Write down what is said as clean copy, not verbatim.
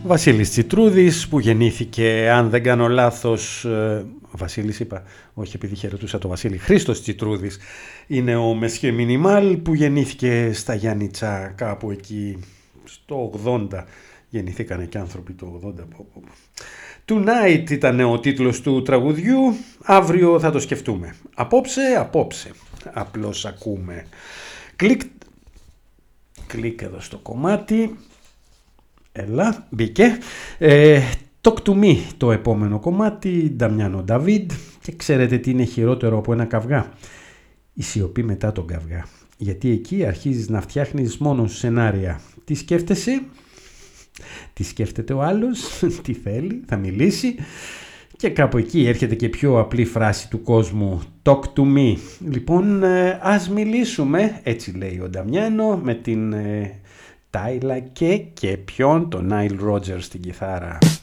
Βασίλης Τσιτρούδης, που γεννήθηκε, αν δεν κάνω λάθος, Βασίλης είπα, όχι επειδή χαιρετούσα το Βασίλη, Χρήστος Τσιτρούδης είναι ο Μεσχέ Μινιμάλ, που γεννήθηκε στα Γιάννητσά κάπου εκεί στο 80. Γεννηθήκανε και άνθρωποι το 80. Tonight ήταν ο τίτλος του τραγουδιού. Αύριο θα το σκεφτούμε. Απόψε, απλώς ακούμε. Κλικ εδώ στο κομμάτι. Έλα, μπήκε. Talk to me το επόμενο κομμάτι, Νταμιάνο Νταβίδ. Και ξέρετε τι είναι χειρότερο από ένα καυγά? Η σιωπή μετά τον καυγά. Γιατί εκεί αρχίζεις να φτιάχνεις μόνο σενάρια. Τι σκέφτεσαι? Τι σκέφτεται ο άλλος? Τι θέλει? Θα μιλήσει? Και κάπου εκεί έρχεται και πιο απλή φράση του κόσμου, talk to me. Λοιπόν, ας μιλήσουμε, έτσι λέει ο Νταμιάνο, με την Τάιλα και ποιον? τον Νάιλ Ρότζερς στην κιθάρα.